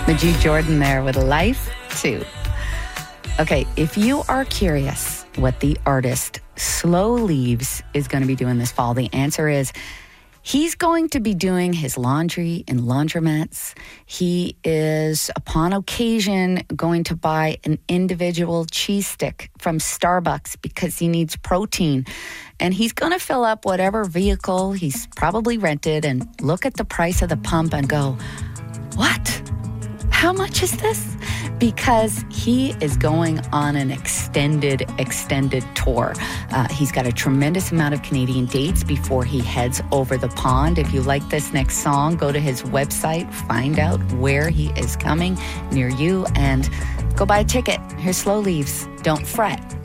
Majid Jordan there with Life 2. Okay, if you are curious what the artist Slow Leaves is going to be doing this fall, the answer is he's going to be doing his laundry in laundromats. He is, upon occasion, going to buy an individual cheese stick from Starbucks because he needs protein. And he's going to fill up whatever vehicle he's probably rented and look at the price of the pump and go, what? How much is this? Because he is going on an extended tour. He's got a tremendous amount of Canadian dates before he heads over the pond. If you like this next song, go to his website, find out where he is coming near you, and go buy a ticket. Here's Slow Leaves. Don't fret.